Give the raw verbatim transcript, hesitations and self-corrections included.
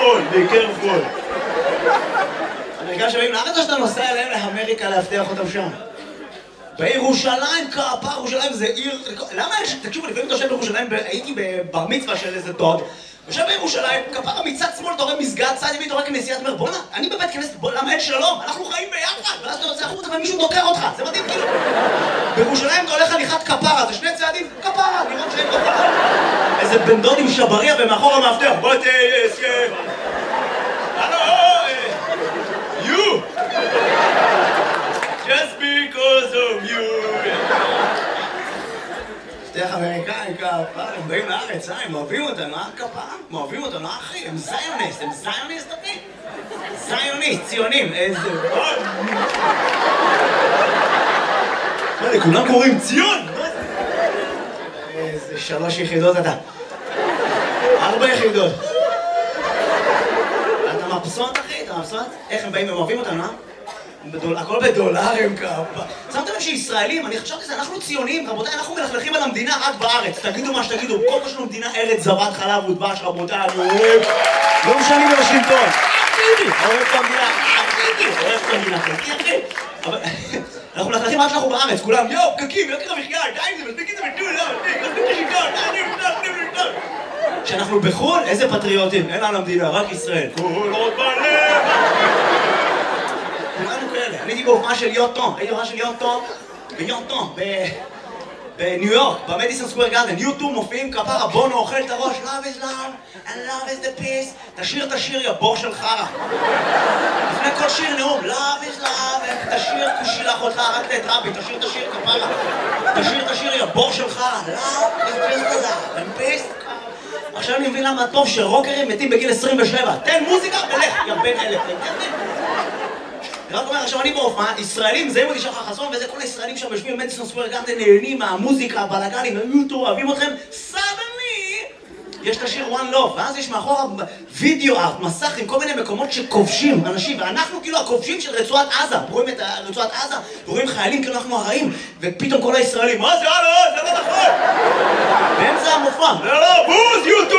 careful, be careful. האמריקאים שבאים לארץ או שאתה נוסע אליהם לאמריקה להבטיח אותם שם? בירושלים, כפר ירושלים זה עיר... למה יש... תקשיבו, לפעמים אתה יושב בירושלים, הייתי בבר מצווה של איזה דוד, יושב בירושלים, כפר מצד שמאל, אתה רואה מסגד, צד ימין, אתה רואה כנסיית מר, בוא'נה, אני בבית כנסת, למה אין שלום? אנחנו חיים ביחד, ואז אתה יוצא החוצה ומישהו דוקר אותך, זה מדהים כאילו. בירושלים אתה הולך הליכת כפרה, זה שני צעדים, כפרה, לראות שאין כפרה. איזה בן דוד עם שבריה ומאחור המאבטח, בוא תהיה... הלו, you! Just because of you! שתיך אמריקאים כפה, הם באים לארץ, הם אוהבים אותם, מה הכפה? הם אוהבים אותם, לא אחי? הם זיוניסט, הם זיוניסט אחי? זיוניסט, ציונים, איזה... מה זה, כולם קוראים ציון? איזה שלוש יחידות אתה. ארבע יחידות. אתה מבסוט אחי? אתה מבסוט? איך הם באים, הם אוהבים אותם, אה? הכל בדולרים כפה. שמתם לב שישראלים, אני חשבתי שזה, אנחנו ציונים, רבותיי, אנחנו מלכלכים על המדינה רק בארץ. תגידו מה שתגידו, כל מה שלנו מדינה ארץ זבת חלב ודבש, רבותיי, אני אוהב. לא משנים בוושינגטון. אחידי, אוהב את המדינה, אחידי, אוהב את המדינה, חלקי אחי. אבל אנחנו מלכלכים רק שאנחנו בארץ, כולם, יואו, פקקים, יוקר המחיה, די עם זה, מספיק את זה בטול, לא, מספיק, מספיק את השלטון, די, די, די, די. כשאנחנו בחו"ל, איזה פטריוטים, אין לנו המדינה, רק ישראל. כל עוד בלב. כולנו כאלה. אני הייתי בהופעה של יוטון, הייתי בהופעה של יוטון, ביוטון, בניו יורק, במדיסון סקוואר גארדן. יוטו מופיעים כפרה, בונו אוכל את הראש, love is love and love is the peace. תשיר את השיר, יא בור של חרא. לפני כל שיר נאום, love is love, תשיר כושי לאחותך, רק את רבי, תשיר את השיר כפרה. תשיר את השיר, יא בור של חרא, love is just the love and peace. עכשיו אני מבין למה טוב שרוקרים מתים בגיל עשרים ושבע. תן מוזיקה ולך, יא בן אלף. אני רק אומר, עכשיו אני בהופעה, ישראלים, זה אימודי שלך חסון, וזה כל הישראלים שם יושבים במדיסון סקוואר גארדן, נהנים מהמוזיקה, הבלגנים, היוטו, אוהבים אתכם, suddenly יש את השיר One Love, ואז יש מאחורה וידאו ארט, מסך עם כל מיני מקומות שכובשים אנשים, ואנחנו כאילו הכובשים של רצועת עזה, רואים את רצועת עזה, ורואים חיילים כאילו אנחנו הרעים, ופתאום כל הישראלים, מה זה, הלו, זה לא נכון! באמצע המופע, לא, לא, בוז, יוטו!